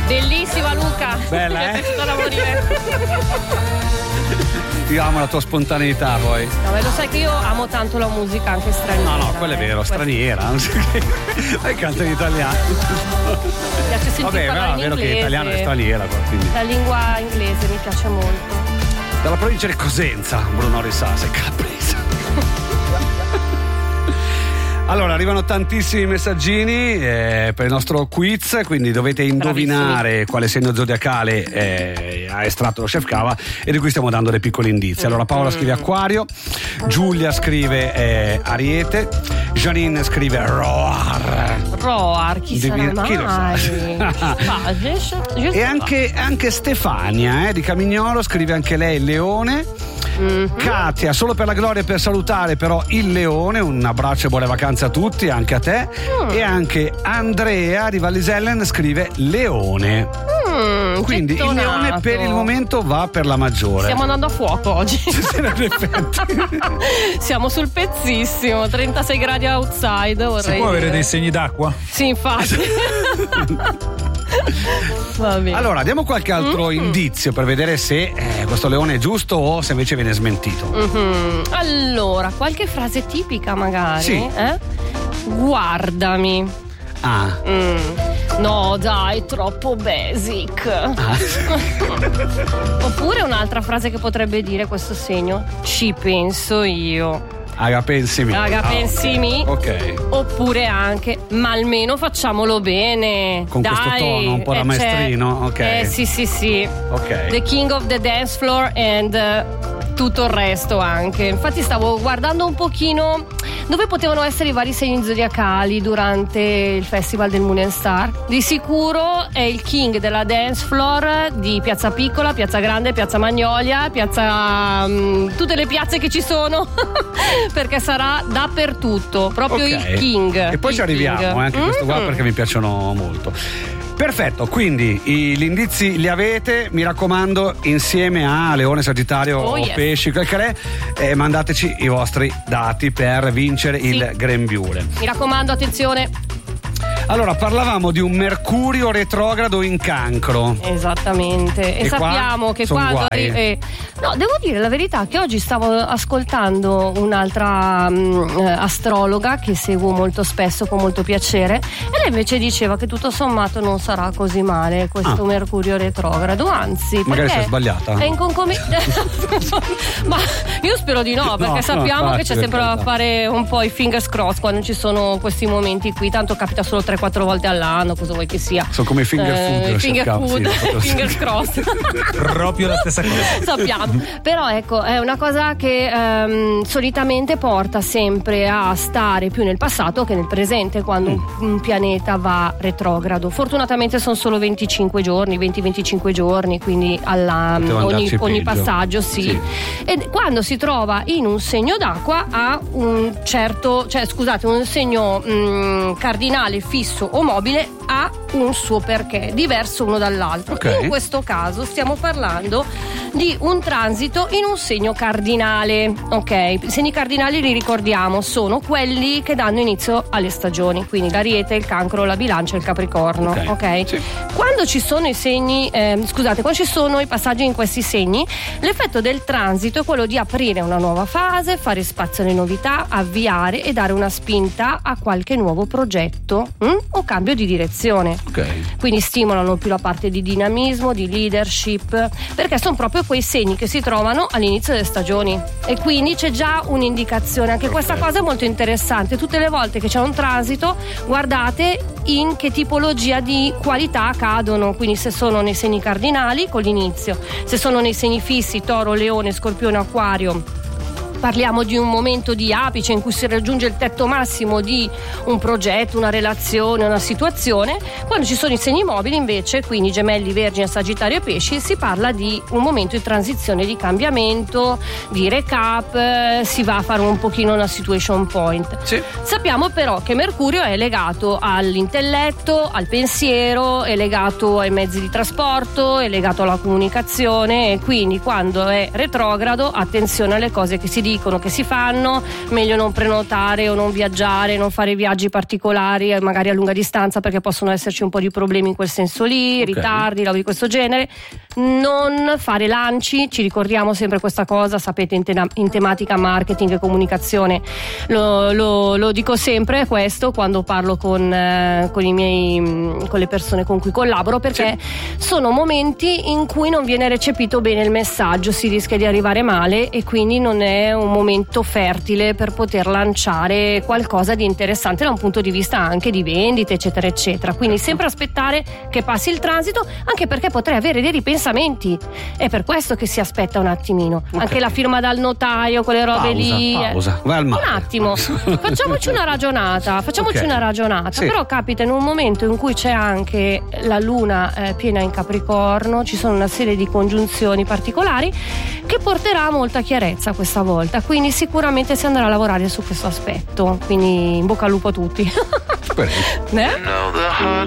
Bellissima Luca. Bella, mi è piaciuta da morire. Io amo la tua spontaneità poi. No, lo sai che io amo tanto la musica anche straniera. No, quello è vero, straniera. Lei canta in italiano. Mi piace sentire Vabbè, parlare in è vero inglese. che italiano è straniera, quindi. La lingua inglese mi piace molto. Dalla provincia di Cosenza, Bruno Risase, Caprese. Allora, arrivano tantissimi messaggini per il nostro quiz, quindi dovete indovinare quale segno zodiacale ha estratto lo chef Cava e di cui stiamo dando dei piccoli indizi. Allora, Paola scrive Acquario, Giulia scrive Ariete, Janine scrive Roar, chi sarà mai? Chi lo sa? E anche Stefania di Camignolo scrive anche lei Leone. Katia, solo per la gloria e per salutare però il Leone, un abbraccio e buone vacanze a tutti, anche a te. E anche Andrea di Vallisellen scrive Leone. Quindi gettonato. il Leone per il momento va per la maggiore. Stiamo andando a fuoco oggi. Siamo sul pezzissimo, 36 gradi outside. Si può avere dei segni d'acqua? Sì, infatti. Va bene. Allora, diamo qualche altro indizio per vedere se questo leone è giusto o se invece viene smentito. Allora, qualche frase tipica magari? Sì. Guardami. No, dai, troppo basic. Oppure un'altra frase che potrebbe dire questo segno: ci penso io. Agapensimi. Agapensimi. Ok. Oppure anche, ma almeno facciamolo bene. Con dai, questo tono un po' da maestrino. Ok. Sì. Ok. The king of the dance floor and tutto il resto anche. Infatti stavo guardando un pochino dove potevano essere i vari segni zodiacali durante il festival del Moon and Star. Di sicuro è il king della dance floor di Piazza Piccola, Piazza Grande, Piazza Magnolia, Piazza tutte le piazze che ci sono perché sarà dappertutto, proprio il king. E poi ci arriviamo anche questo qua perché mi piacciono molto. Perfetto, quindi gli indizi li avete, mi raccomando, insieme a Leone, Sagittario o Pesci, quel che è, mandateci i vostri dati per vincere il grembiule. Mi raccomando, attenzione. Allora, parlavamo di un Mercurio retrogrado in Cancro. Esattamente. E sappiamo che quando no, devo dire la verità che oggi stavo ascoltando un'altra astrologa che seguo molto spesso con molto piacere, e lei invece diceva che tutto sommato non sarà così male questo Mercurio retrogrado, anzi magari si è sbagliata. È in ma io spero di no, perché sappiamo che c'è sempre da fare un po' i fingers crossed quando ci sono questi momenti qui, tanto capita solo 3-4 volte all'anno, cosa vuoi che sia. Sono come i finger food, fingers crossed. Proprio la stessa cosa. Sappiamo. Però ecco, è una cosa che solitamente porta sempre a stare più nel passato che nel presente quando un pianeta va retrogrado. Fortunatamente sono solo 25 giorni, 20-25 giorni, quindi ogni passaggio sì. E quando si trova in un segno d'acqua ha un certo, un segno cardinale fisso o mobile ha un suo perché diverso uno dall'altro. In questo caso stiamo parlando di un transito in un segno cardinale. I segni cardinali, li ricordiamo, sono quelli che danno inizio alle stagioni, quindi l'Ariete, il Cancro, la Bilancia e il Capricorno. Sì. Quando ci sono i segni quando ci sono i passaggi in questi segni, l'effetto del transito è quello di aprire una nuova fase, fare spazio alle novità, avviare e dare una spinta a qualche nuovo progetto o cambio di direzione. Quindi stimolano più la parte di dinamismo, di leadership, perché sono proprio quei segni che si trovano all'inizio delle stagioni, e quindi c'è già un'indicazione. Anche questa cosa è molto interessante: tutte le volte che c'è un transito guardate in che tipologia di qualità cadono, quindi se sono nei segni cardinali con l'inizio, se sono nei segni fissi Toro, Leone, Scorpione, Acquario parliamo di un momento di apice in cui si raggiunge il tetto massimo di un progetto, una relazione, una situazione. Quando ci sono i segni mobili invece, quindi Gemelli, Vergine, Sagittario e Pesci, si parla di un momento di transizione, di cambiamento, di recap, si va a fare un pochino una situation point. Sappiamo però che Mercurio è legato all'intelletto, al pensiero, è legato ai mezzi di trasporto, è legato alla comunicazione, e quindi quando è retrogrado attenzione alle cose che si dicono, dicono che si fanno, meglio non prenotare o non viaggiare, non fare viaggi particolari magari a lunga distanza, perché possono esserci un po' di problemi in quel senso lì, ritardi, roba di questo genere. Non fare lanci, ci ricordiamo sempre questa cosa, sapete, in tematica marketing e comunicazione lo dico sempre questo quando parlo con le persone con cui collaboro, perché sono momenti in cui non viene recepito bene il messaggio, si rischia di arrivare male e quindi non è un momento fertile per poter lanciare qualcosa di interessante da un punto di vista anche di vendite, eccetera eccetera. Quindi sempre aspettare che passi il transito, anche perché potrei avere dei ripensamenti. È per questo che si aspetta un attimino, anche la firma dal notaio, quelle robe lì. Pausa. Vai al mare. Un attimo, facciamoci una ragionata, Sì. Però capita in un momento in cui c'è anche la luna piena in Capricorno, ci sono una serie di congiunzioni particolari che porterà molta chiarezza questa volta, quindi sicuramente si andrà a lavorare su questo aspetto, quindi in bocca al lupo a tutti.